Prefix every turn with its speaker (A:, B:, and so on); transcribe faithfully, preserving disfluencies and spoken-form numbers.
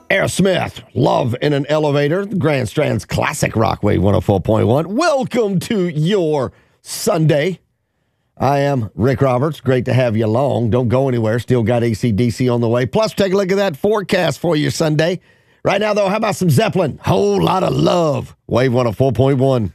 A: Aerosmith, Love in an Elevator, the Grand Strand's classic rock wave one oh four point one. Welcome to your Sunday. I am Rick Roberts. Great to have you along. Don't go anywhere. Still got A C D C on the way. Plus, take a look at that forecast for your Sunday. Right now, though, how about some Zeppelin? Whole lot of love. Wave one oh four point one.